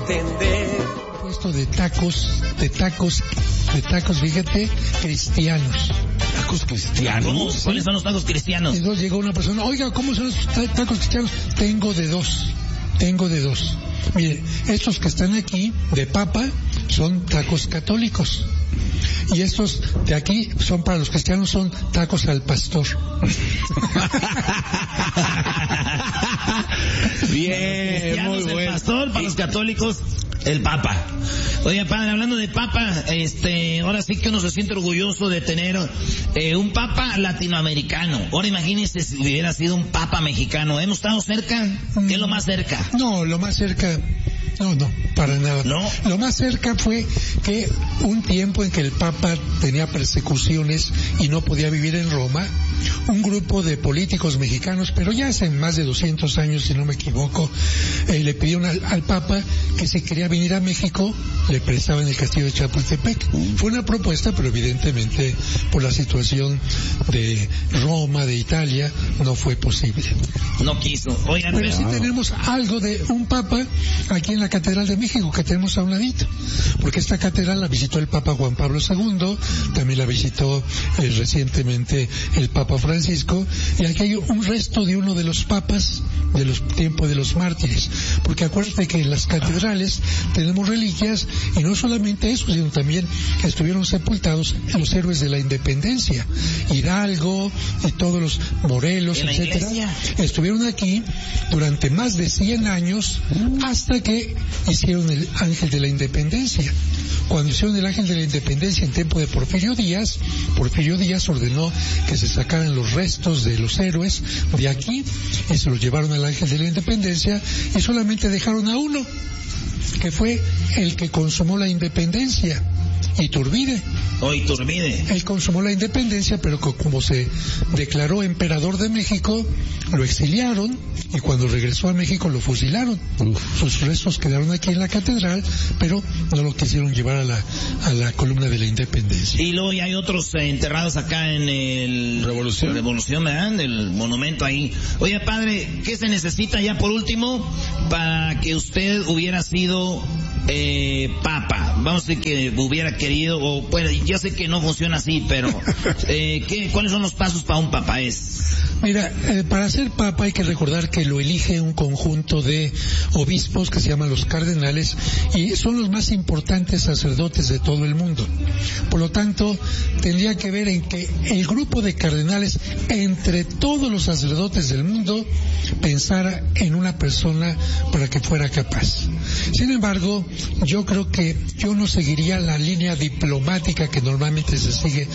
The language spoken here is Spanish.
entender. Puesto de tacos, fíjate, cristianos. ¿Tacos cristianos? ¿Cuáles son los tacos cristianos? Entonces llegó una persona, oiga, ¿cómo son los tacos cristianos? Tengo de dos. Mire, estos que están aquí, de papa, son tacos católicos. Y estos de aquí son para los cristianos, son tacos al pastor. Bien, muy bueno. El pastor, para los católicos, el papa. Oye, padre, hablando de papa, ahora sí que uno se siente orgulloso de tener un papa latinoamericano. Ahora imagínese si hubiera sido un papa mexicano. ¿Hemos estado cerca? ¿Qué es lo más cerca? No, lo más cerca... No, para nada. ¿No? Lo más cerca fue que un tiempo en que el Papa tenía persecuciones y no podía vivir en Roma, un grupo de políticos mexicanos, pero ya hace más de 200 años, si no me equivoco, le pidieron al Papa que si quería venir a México, le prestaban el castillo de Chapultepec. Fue una propuesta, pero evidentemente por la situación de Roma, de Italia, no fue posible. No quiso. Oigan, pero sí tenemos algo de un Papa aquí en la Catedral de México, que tenemos a un ladito, porque esta catedral la visitó el Papa Juan Pablo II, también la visitó recientemente el Papa Francisco, y aquí hay un resto de uno de los papas de los tiempos de los mártires, porque acuérdate que en las catedrales tenemos reliquias, y no solamente eso, sino también que estuvieron sepultados los héroes de la independencia, Hidalgo y todos los Morelos, etcétera, estuvieron aquí durante más de 100 años hasta que hicieron el Ángel de la Independencia. Cuando hicieron el Ángel de la Independencia en tiempo de Porfirio Díaz ordenó que se sacaran los restos de los héroes de aquí y se los llevaron al Ángel de la Independencia y solamente dejaron a uno, que fue el que consumó la independencia, Iturbide. Él consumó la independencia, pero como se declaró emperador de México, lo exiliaron y cuando regresó a México lo fusilaron. Sus restos quedaron aquí en la catedral, pero no lo quisieron llevar a la columna de la independencia. Y luego ya hay otros enterrados acá en el Revolución, ¿verdad? En el monumento ahí. Oye, padre, ¿qué se necesita ya por último para que usted hubiera sido papa? Vamos a decir que hubiera querido, o bueno, ya sé que no funciona así, pero ¿cuáles son los pasos para un papa? Mira, para ser papa hay que recordar que lo elige un conjunto de obispos que se llaman los cardenales y son los más importantes sacerdotes de todo el mundo. Por lo tanto, tendría que ver en que el grupo de cardenales, entre todos los sacerdotes del mundo, pensara en una persona para que fuera capaz. Sin embargo, yo creo que yo no seguiría la línea diplomática que normalmente se sigue